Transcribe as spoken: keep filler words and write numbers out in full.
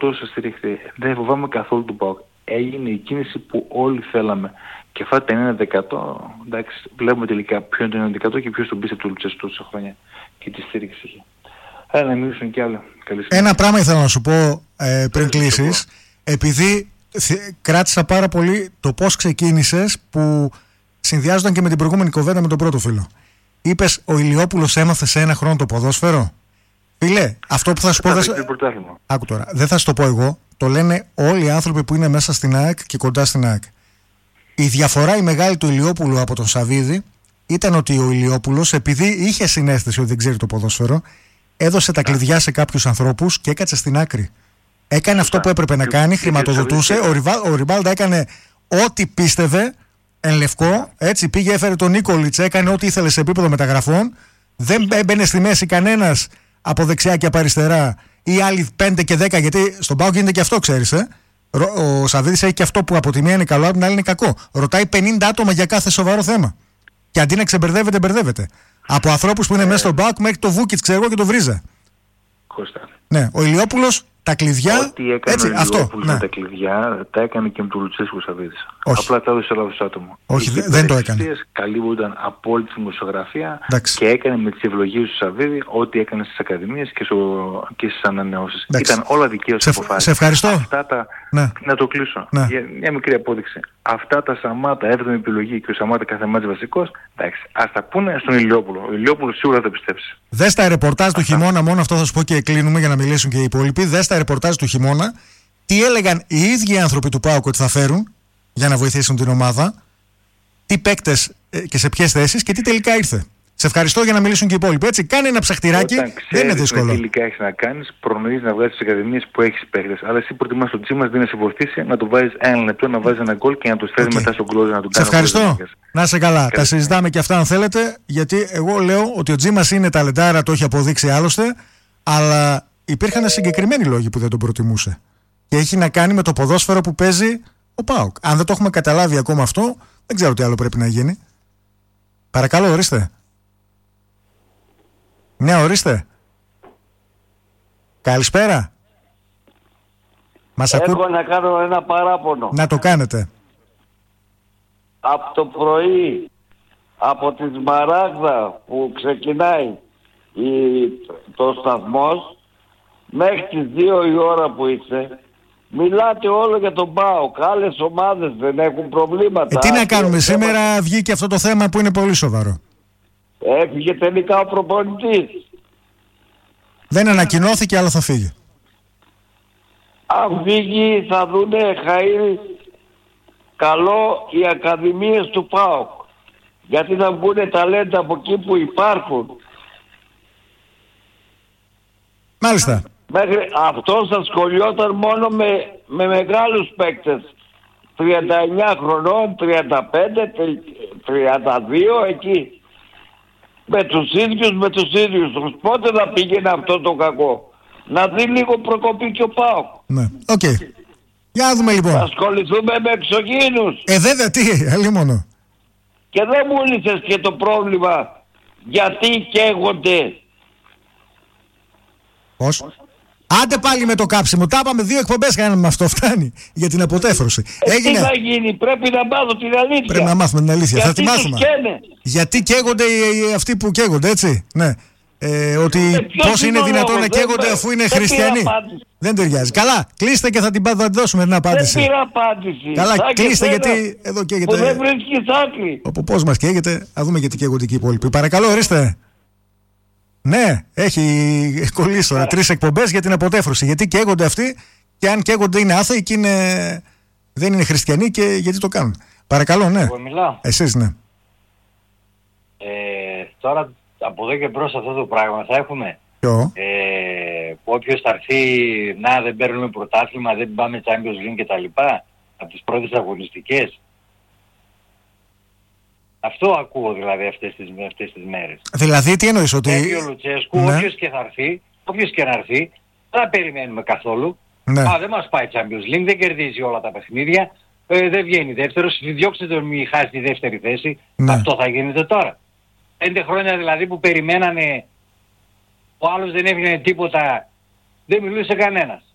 τόσο στηριχτεί. Δεν φοβάμαι καθόλου του ΠΑΟΚ. Έγινε η κίνηση που όλοι θέλαμε. Και αυτά τα ενενήντα τοις εκατό, εντάξει, βλέπουμε τελικά ποιο είναι το ενενήντα τοις εκατό και ποιος τον πίστευε του Λουτσέσκου τόσα χρόνια και τη στήριξη είχε. Άρα να μιλήσουν κι άλλα. Ένα πράγμα ήθελα να σου πω ε, πριν κλείσεις. Επειδή θ- κράτησα πάρα πολύ το πώς ξεκίνησες, που συνδυάζονταν και με την προηγούμενη κοβέντα με τον πρώτο φίλο. Είπες, ο Ηλιόπουλος έμαθε σε ένα χρόνο το ποδόσφαιρο. Φίλε, αυτό που θα σου πω. Δεν... Άκου τώρα, δεν θα σου το πω εγώ. Το λένε όλοι οι άνθρωποι που είναι μέσα στην ΑΕΚ και κοντά στην ΑΕΚ. Η διαφορά η μεγάλη του Ηλιόπουλου από τον Σαββίδη ήταν ότι ο Ηλιόπουλος, επειδή είχε συναίσθηση ότι δεν ξέρει το ποδόσφαιρο, έδωσε τα κλειδιά σε κάποιους ανθρώπους και έκατσε στην άκρη. Έκανε αυτό που έπρεπε να κάνει, χρηματοδοτούσε. Ο, Ριβά, ο Ριμπάλντα έκανε ό,τι πίστευε, εν λευκό. Έτσι πήγε, έφερε τον Νίκολιτς, έκανε ό,τι ήθελε σε επίπεδο μεταγραφών. Δεν έμπαινε στη μέση κανένας από δεξιά και από αριστερά ή άλλοι πέντε και δέκα, γιατί στον ΠΑΟΚ γίνεται και αυτό, ξέρεις. Ε? Ο Σαββίδης έχει και αυτό που από τη μία είναι καλό, από την άλλη είναι κακό. Ρωτάει πενήντα άτομα για κάθε σοβαρό θέμα. Και αντί να ξεμπερδεύεται, μπερδεύεται. Από ανθρώπους που είναι ε... μέσα στον ΠΑΟΚ μέχρι το Βούκιτς, ξέρω εγώ, και το Βρίζα. Κώστα. Ναι, ο Ηλιόπουλος τα κλειδιά. Ό,τι έκανε έτσι, ο Ηλιόπουλος με ναι. τα κλειδιά, τα έκανε και με τον Λουτσέσκου Σαββίδης. Απλά τα έδωσε λάθος άτομο. Όχι, δε, δεν το έκανε. Καλύπτονταν απόλυτη δημοσιογραφία. Εντάξει. Και έκανε με τις ευλογίες του Σαββίδη ό,τι έκανε στις ακαδημίες και, στο, και στις ανανεώσεις. Ήταν όλα δικαίως αποφάσεις. Σε ευχαριστώ. Αυτά τα, ναι. Να το κλείσω. Ναι. Για μια μικρή απόδειξη. Αυτά τα Σαμάτα, έβδομη επιλογή και ο Σαμάτα κάθε μάτς βασικός, εντάξει, ας τα πούνε στον Ηλιόπουλο. Ο Ηλιόπουλος σίγουρα θα πιστέψει. Δες τα ρεπορτάζ του χειμώνα, μόνο αυτό θα σου πω και κλείνουμε για να μιλήσουν και οι υπόλοιποι. Δες τα ρεπορτάζ του χειμώνα, τι έλεγαν οι ίδιοι άνθρωποι του ΠΑΟΚ ότι θα φέρουν για να βοηθήσουν την ομάδα, τι παίκτες και σε ποιες θέσεις και τι τελικά ήρθε. Σε ευχαριστώ, για να μιλήσουν και οι υπόλοιποι. Έτσι, κάνε ένα ψαχτηράκι, δεν είναι δύσκολο. Τι τελικά έχεις να κάνεις, προνοείς να βγάζεις τις ακαδημίες που έχεις παίκτες. Αλλά εσύ προτιμάς το Τζίμας, δεν να σε βοηθήσει, να το βάζεις ένα λεπτό, να βάζεις ένα γκολ και να το στέλνει okay. μετά στον κλόζο να του κάνει. Σε ευχαριστώ. Να είσαι καλά. Τα συζητάμε και αυτά αν θέλετε, γιατί εγώ λέω ότι ο Τζίμας είναι ταλεντάρα, το έχει αποδείξει άλλωστε, αλλά υπήρχαν συγκεκριμένοι λόγοι που δεν τον προτιμούσε. Και έχει να κάνει με το ποδόσφαιρο που παίζει ο ΠΑΟΚ. Αν δεν το έχουμε καταλάβει ακόμα αυτό, δεν ξέρω τι άλλο πρέπει να γίνει. Παρακαλώ, ορίστε. Ναι, ορίστε. Καλησπέρα. Μας Έχω ακού... να κάνω ένα παράπονο. Να το κάνετε. Από το πρωί, από τη Σμαράγδα που ξεκινάει η... το σταθμός, μέχρι τις δύο η ώρα που είσαι, μιλάτε όλο για τον ΠΑΟΚ. Άλλες ομάδες δεν έχουν προβλήματα. Ε, τι να κάνουμε, σήμερα βγήκε αυτό το θέμα που είναι πολύ σοβαρό. Έφυγε τελικά ο προπονητής. Δεν ανακοινώθηκε, αλλά θα φύγει. Αν φύγει θα δούνε χαΐρι καλό οι ακαδημίες του ΠΑΟΚ. Γιατί θα βγουνε ταλέντα από εκεί που υπάρχουν. Μάλιστα. Μέχρι αυτός ασχολιόταν μόνο με, με μεγάλους παίκτες. τριάντα εννιά χρονών, τριάντα πέντε, τριάντα δύο εκεί. Με τους ίδιους, με τους ίδιους. Πότε θα πήγαινε αυτό το κακό. Να δει λίγο προκοπή και ο ΠΑΟΚ. Ναι, οκ. Okay. Για να δούμε λοιπόν. Θα ασχοληθούμε με εξωγήινους. Ε, βέβαια, τι, αλλήμονο. Και δεν μου λύσες και το πρόβλημα γιατί καίγονται. Πώς? Άντε πάλι με το κάψιμο. Τα είπαμε, δύο εκπομπές κάναμε με αυτό. Φτάνει για την αποτέφρωση. Ε, Έγινε... Τι θα γίνει, πρέπει να μάθω την αλήθεια. Πρέπει να μάθουμε την αλήθεια. Γιατί θα τη μάθουμε. Γιατί καίγονται οι, οι, αυτοί που καίγονται, έτσι. Ναι. Ε, ότι ε, πώς είναι δυνατόν να καίγονται δεν, αφού είναι δεν χριστιανοί. Δεν ταιριάζει. Καλά, κλείστε και θα την θα δώσουμε την απάντηση. Δεν πήρα απάντηση. Καλά, θα κλείστε γιατί εδώ καίγεται. Που δεν βρίσκεις άκρη. Όπου πώς μας καίγεται, θα δούμε γιατί καίγονται και οι υπόλοιποι. Παρακαλώ, ορίστε. Ναι, έχει κολλήσει τώρα τρεις εκπομπές για την αποτέφρωση. Γιατί καίγονται αυτοί και αν καίγονται είναι άθεοι και είναι... δεν είναι χριστιανοί και γιατί το κάνουν. Παρακαλώ, ναι. Εγώ μιλάω. Εσείς, ναι. Ε, τώρα από εδώ και μπρος αυτό το πράγμα θα έχουμε. Ποιο? Ε, όποιος θα έρθει, να δεν παίρνουμε πρωτάθλημα, δεν πάμε Champions League και τα λοιπά, από τις πρώτες αγωνιστικές. Αυτό ακούω δηλαδή αυτές τις, αυτές τις μέρες. Δηλαδή τι εννοείς, ότι... Έχει ο Λουτσέσκου, ναι. όποιος και θα έρθει, όποιος και να έρθει, δεν θα περιμένουμε καθόλου. Ναι. Α, δεν μας πάει Champions League, δεν κερδίζει όλα τα παιχνίδια, ε, δεν βγαίνει δεύτερος, διώξτε τον μη χάσει τη δεύτερη θέση. Ναι. Αυτό θα γίνεται τώρα. Πέντε χρόνια δηλαδή που περιμένανε, ο άλλος δεν έβγαινε τίποτα, δεν μιλούσε κανένας.